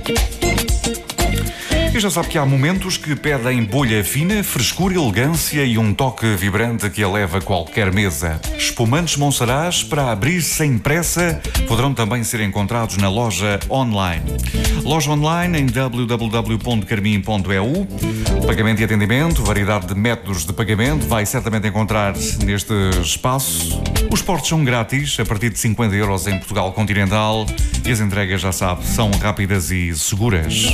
E já sabe que há momentos que pedem bolha fina, frescura, elegância e um toque vibrante que eleva qualquer mesa. Espumantes Monsaraz para abrir sem pressa poderão também ser encontrados na loja online. Loja online em www.carmin.eu. Pagamento e atendimento, variedade de métodos de pagamento, vai certamente encontrar neste espaço. Os portos são grátis, a partir de 50 euros em Portugal continental, e as entregas, já sabe, são rápidas e seguras.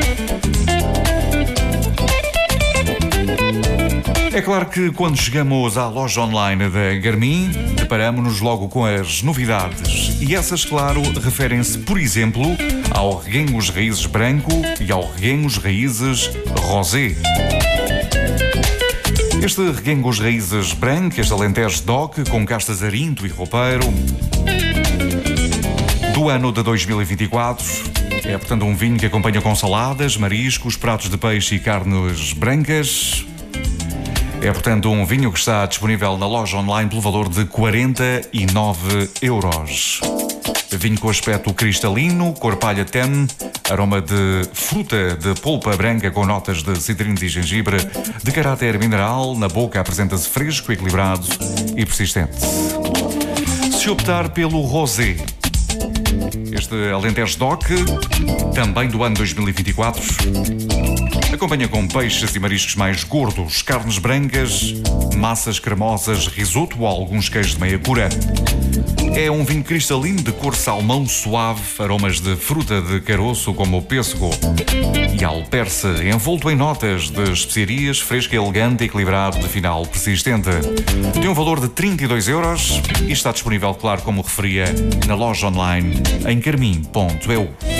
É claro que quando chegamos à loja online da Garmin, deparamos-nos logo com as novidades. E essas, claro, referem-se, por exemplo, ao Reguengos Raízes Branco e ao Reguengos Raízes Rosé. Este Reguengos Raízes Branco, este Alentejo DOC, com castas Arinto e Roupeiro, do ano de 2024, é, portanto, um vinho que acompanha com saladas, mariscos, pratos de peixe e carnes brancas. É, portanto, um vinho que está disponível na loja online pelo valor de 49 euros. Vinho com aspecto cristalino, cor palha ten, aroma de fruta de polpa branca com notas de citrinos e gengibre, de caráter mineral, na boca apresenta-se fresco, equilibrado e persistente. Se optar pelo rosé, este Alentejo DOC, também do ano 2024, acompanha com peixes e mariscos mais gordos, carnes brancas, massas cremosas, risoto ou alguns queijos de meia cura. É um vinho cristalino de cor salmão suave, aromas de fruta de caroço como pêssego e alperce, envolto em notas de especiarias, fresco, elegante, equilibrado, de final persistente. Tem um valor de 32 euros e está disponível, claro, como referia, na loja online em carmin.eu.